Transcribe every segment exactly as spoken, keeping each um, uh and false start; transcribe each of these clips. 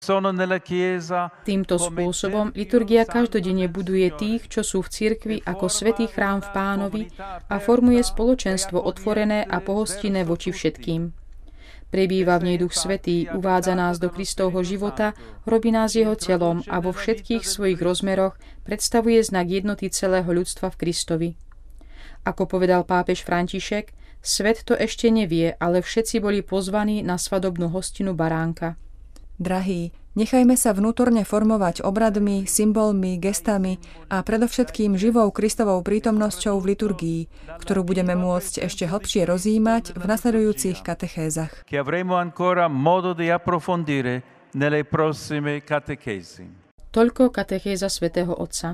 Týmto spôsobom liturgia každodenne buduje tých, čo sú v cirkvi, ako svätý chrám v Pánovi a formuje spoločenstvo otvorené a pohostinné voči všetkým. Prebýva v nej Duch Svätý, uvádza nás do Kristovho života, robí nás jeho telom a vo všetkých svojich rozmeroch predstavuje znak jednoty celého ľudstva v Kristovi. Ako povedal pápež František, svet to ešte nevie, ale všetci boli pozvaní na svadobnú hostinu baránka. Drahí, nechajme sa vnútorne formovať obradmi, symbolmi, gestami a predovšetkým živou Kristovou prítomnosťou v liturgii, ktorú budeme môcť ešte hlbšie rozjímať v nasledujúcich katechézach. Toľko katechéza svätého Otca.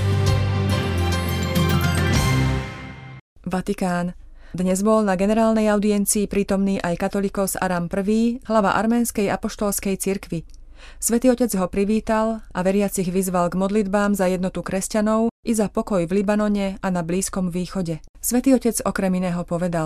Vatikán. Dnes bol na generálnej audiencii prítomný aj katolíkos Aram I., hlava arménskej apoštolskej cirkvi. Svätý Otec ho privítal a veriacich vyzval k modlitbám za jednotu kresťanov i za pokoj v Libanone a na Blízkom východe. Svätý Otec okrem iného povedal: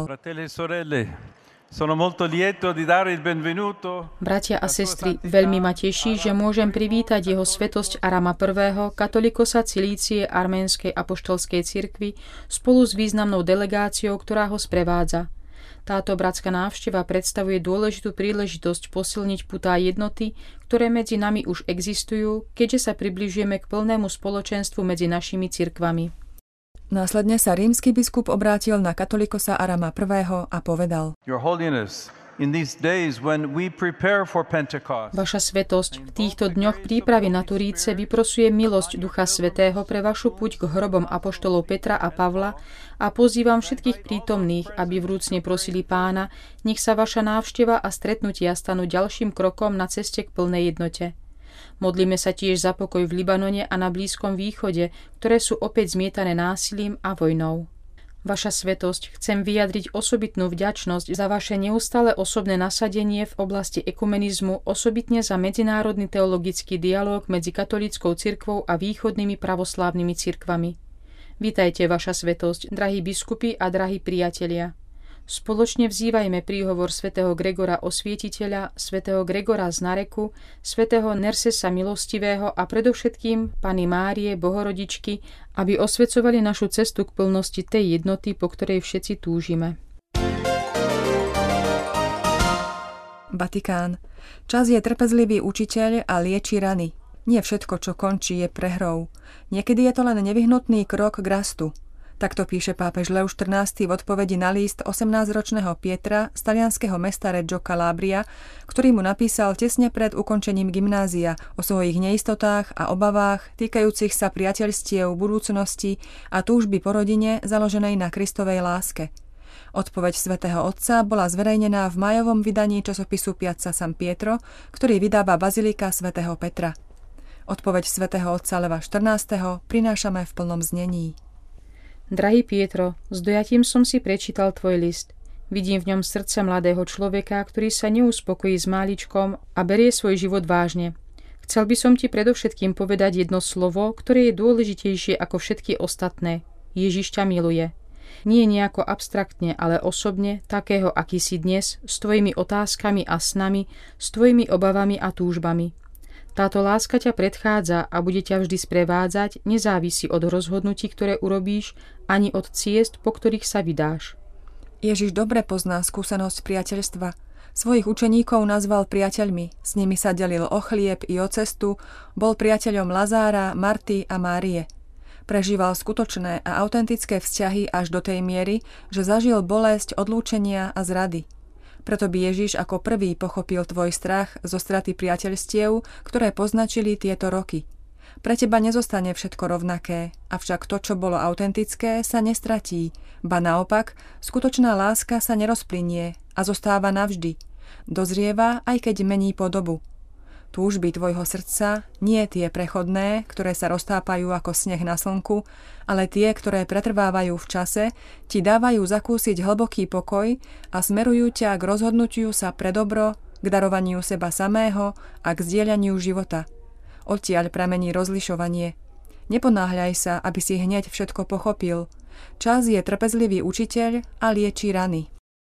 Bratia a sestry, veľmi ma teší, že môžem privítať jeho svätosť Arama I., katolikosa Cilície arménskej apoštolskej cirkvi spolu s významnou delegáciou, ktorá ho sprevádza. Táto bratská návšteva predstavuje dôležitú príležitosť posilniť putá jednoty, ktoré medzi nami už existujú, keďže sa približujeme k plnému spoločenstvu medzi našimi cirkvami. Následne sa rímsky biskup obrátil na katolikosa Arama I. a povedal: Vaša svätosť, v týchto dňoch prípravy na Turíce vyprosuje milosť Ducha Svätého pre vašu puť k hrobom apoštolov Petra a Pavla a pozývam všetkých prítomných, aby vrúcne prosili Pána, nech sa vaša návšteva a stretnutia stanú ďalším krokom na ceste k plnej jednote. Modlíme sa tiež za pokoj v Libanone a na Blízkom východe, ktoré sú opäť zmietané násilím a vojnou. Vaša svätosť, chcem vyjadriť osobitnú vďačnosť za vaše neustále osobné nasadenie v oblasti ekumenizmu, osobitne za medzinárodný teologický dialóg medzi katolíckou cirkvou a východnými pravoslávnymi cirkvami. Vítajte, vaša svätosť, drahí biskupy a drahí priatelia. Spoločne vzývajme príhovor svätého Gregora Osvietiteľa, svätého Gregora z Nareku, svätého Nersesa Milostivého a predovšetkým Panny Márie, Bohorodičky, aby osvecovali našu cestu k plnosti tej jednoty, po ktorej všetci túžime. Vatikán. Čas je trpezlivý učiteľ a lieči rany. Nie všetko, čo končí, je prehrou. Niekedy je to len nevyhnutný krok k rastu. Takto píše pápež Lev štrnásty v odpovedi na list osemnásťročného Pietra z talianskeho mesta Reggio Calabria, ktorý mu napísal tesne pred ukončením gymnázia o svojich neistotách a obavách týkajúcich sa priateľstiev, budúcnosti a túžby po rodine založenej na Kristovej láske. Odpoveď svätého Otca bola zverejnená v májovom vydaní časopisu Piazza San Pietro, ktorý vydáva bazilika svätého Petra. Odpoveď svätého Otca Leva štrnásteho prinášame v plnom znení. Drahý Pietro, s dojatím som si prečítal tvoj list. Vidím v ňom srdce mladého človeka, ktorý sa neuspokojí s máličkom a berie svoj život vážne. Chcel by som ti predovšetkým povedať jedno slovo, ktoré je dôležitejšie ako všetky ostatné. Ježiš ťa miluje. Nie nejako abstraktne, ale osobne, takého, aký si dnes, s tvojimi otázkami a snami, s tvojimi obavami a túžbami. Táto láska ťa predchádza a bude ťa vždy sprevádzať, nezávisí od rozhodnutí, ktoré urobíš, ani od ciest, po ktorých sa vydáš. Ježiš dobre pozná skúsenosť priateľstva. Svojich učeníkov nazval priateľmi, s nimi sa delil o chlieb i o cestu, bol priateľom Lazára, Marty a Márie. Prežíval skutočné a autentické vzťahy až do tej miery, že zažil bolesť odlúčenia a zrady. Preto by Ježiš ako prvý pochopil tvoj strach zo straty priateľstiev, ktoré poznačili tieto roky. Pre teba nezostane všetko rovnaké, avšak to, čo bolo autentické, sa nestratí, ba naopak, skutočná láska sa nerozplynie a zostáva navždy. Dozrieva, aj keď mení podobu. Túžby tvojho srdca nie tie prechodné, ktoré sa roztápajú ako sneh na slnku, ale tie, ktoré pretrvávajú v čase, ti dávajú zakúsiť hlboký pokoj a smerujú ťa k rozhodnutiu sa pre dobro, k darovaniu seba samého a k zdieľaniu života. Odtiaľ pramení rozlišovanie. Neponáhľaj sa, aby si hneď všetko pochopil. Čas je trpezlivý učiteľ a lieči rany.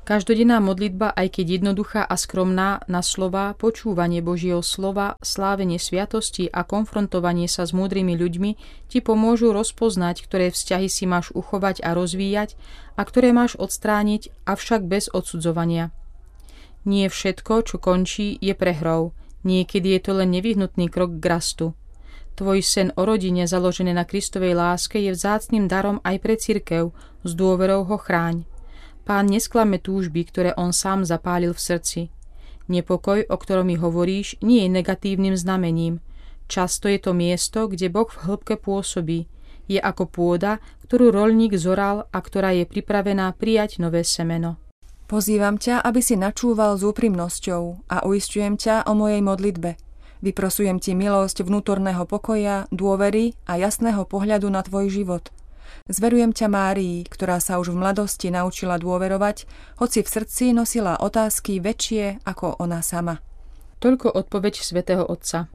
Každodenná modlitba, aj keď jednoduchá a skromná na slova, počúvanie Božieho slova, slávenie sviatosti a konfrontovanie sa s múdrymi ľuďmi ti pomôžu rozpoznať, ktoré vzťahy si máš uchovať a rozvíjať a ktoré máš odstrániť, avšak bez odsudzovania. Nie všetko, čo končí, je prehrou. Niekedy je to len nevyhnutný krok k rastu. Tvoj sen o rodine založené na Kristovej láske je vzácnym darom aj pre cirkev, s dôverou ho chráň. Pán nesklame túžby, ktoré on sám zapálil v srdci. Nepokoj, o ktorom mi hovoríš, nie je negatívnym znamením. Často je to miesto, kde Boh v hĺbke pôsobí. Je ako pôda, ktorú roľník zoral a ktorá je pripravená prijať nové semeno. Pozývam ťa, aby si načúval s úprimnosťou a uisťujem ťa o mojej modlitbe. Vyprosujem ti milosť vnútorného pokoja, dôvery a jasného pohľadu na tvoj život. Zverujem ťa Márii, ktorá sa už v mladosti naučila dôverovať, hoci v srdci nosila otázky väčšie ako ona sama. Toľko odpoveď svätého Otca.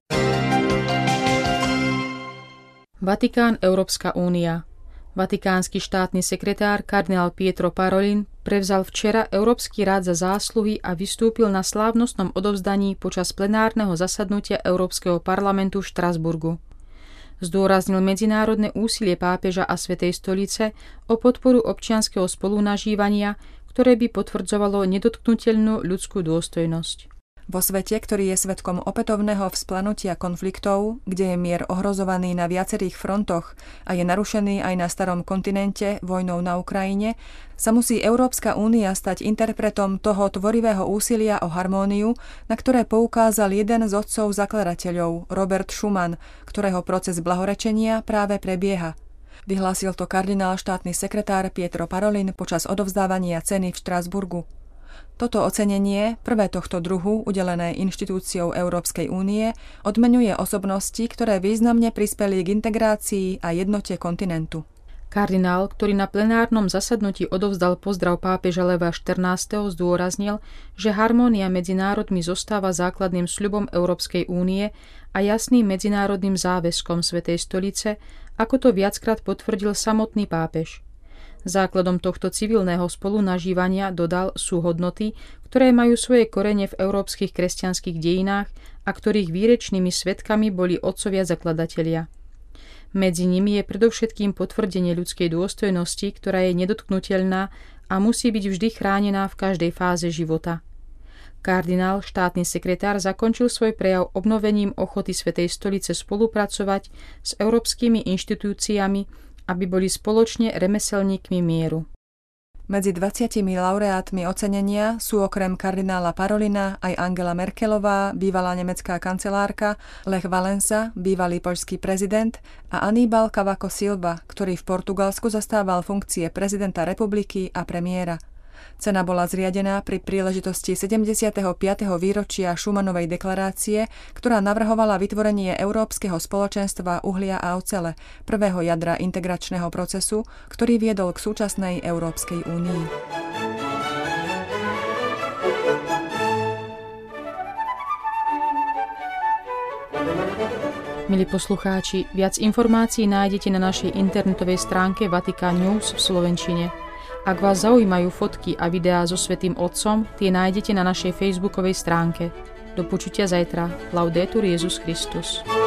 Vatikán, Európska únia. Vatikánsky štátny sekretár kardinál Pietro Parolin prevzal včera Európsky rád za zásluhy a vystúpil na slávnostnom odovzdaní počas plenárneho zasadnutia Európskeho parlamentu v Štrasburgu. Zdôraznil medzinárodné úsilie pápeža a Svätej stolice o podporu občianskeho spolunažívania, ktoré by potvrdzovalo nedotknuteľnú ľudskú dôstojnosť. Vo svete, ktorý je svedkom opätovného vzplanutia konfliktov, kde je mier ohrozovaný na viacerých frontoch a je narušený aj na starom kontinente vojnou na Ukrajine, sa musí Európska únia stať interpretom toho tvorivého úsilia o harmóniu, na ktoré poukázal jeden z otcov zakladateľov, Robert Schuman, ktorého proces blahorečenia práve prebieha. Vyhlásil to kardinál štátny sekretár Pietro Parolin počas odovzdávania ceny v Štrasburgu. Toto ocenenie, prvé tohto druhu, udelené inštitúciou Európskej únie, odmeňuje osobnosti, ktoré významne prispeli k integrácii a jednote kontinentu. Kardinál, ktorý na plenárnom zasadnutí odovzdal pozdrav pápeža Leva štrnásteho, zdôraznil, že harmónia medzi národmi zostáva základným sľubom Európskej únie a jasným medzinárodným záväzkom Svätej stolice, ako to viackrát potvrdil samotný pápež. Základom tohto civilného spolunažívania, dodal, sú hodnoty, ktoré majú svoje korene v európskych kresťanských dejinách a ktorých výrečnými svedkami boli otcovia zakladatelia. Medzi nimi je predovšetkým potvrdenie ľudskej dôstojnosti, ktorá je nedotknuteľná a musí byť vždy chránená v každej fáze života. Kardinál, štátny sekretár, zakončil svoj prejav obnovením ochoty Svätej stolice spolupracovať s európskymi inštitúciami, aby boli spoločne remeselníkmi mieru. Medzi dvadsiatimi laureátmi ocenenia sú okrem kardinála Parolina aj Angela Merkelová, bývalá nemecká kancelárka, Lech Valensa, bývalý poľský prezident a Aníbal Cavaco Silva, ktorý v Portugalsku zastával funkcie prezidenta republiky a premiéra. Cena bola zriadená pri príležitosti sedemdesiateho piateho výročia Schumanovej deklarácie, ktorá navrhovala vytvorenie Európskeho spoločenstva uhlia a ocele, prvého jadra integračného procesu, ktorý viedol k súčasnej Európskej únii. Milí poslucháči, viac informácií nájdete na našej internetovej stránke Vatikán News v slovenčine. Ak vás zaujímajú fotky a videá so Svätým Otcom, tie nájdete na našej facebookovej stránke. Do počutia zajtra. Laudetur Jesus Christus.